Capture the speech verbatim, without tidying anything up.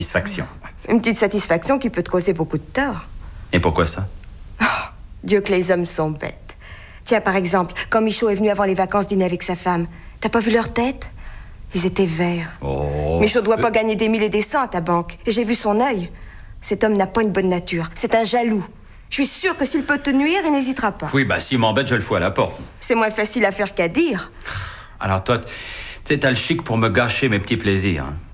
Satisfaction. Une petite satisfaction qui peut te causer beaucoup de tort. Et pourquoi ça? Oh, Dieu que les hommes sont bêtes. Tiens, par exemple, quand Michaud est venu avant les vacances dîner avec sa femme, t'as pas vu leur tête? Ils étaient verts. Oh. Michaud doit euh... pas gagner des mille et des cents à ta banque. Et j'ai vu son œil. Cet homme n'a pas une bonne nature. C'est un jaloux. Je suis sûre que s'il peut te nuire, il n'hésitera pas. Oui, bah s'il m'embête, je le fous à la porte. C'est moins facile à faire qu'à dire. Alors toi, tu sais, t'as le chic pour me gâcher mes petits plaisirs. Hein.